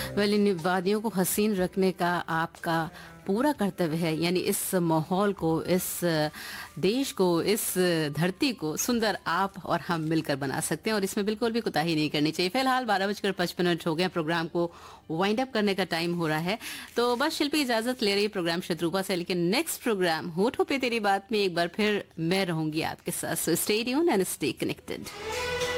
Well in वादियों को हसीन रखने का आपका पूरा कर्तव्य है, यानी इस माहौल को, इस देश को, इस धरती को सुंदर आप और हम मिलकर बना सकते हैं और इसमें बिल्कुल भी कोताही नहीं करनी चाहिए। फिलहाल 12:55 हो गए, प्रोग्राम को वाइंड अप करने का टाइम हो रहा है, तो बस शिल्पी इजाजत ले रही है प्रोग्राम शत्रुपा से, लेकिन नेक्स्ट प्रोग्राम होठों पे तेरी बात में एक बार फिर मैं रहूंगी आपके साथ। So stay tuned and stay connected.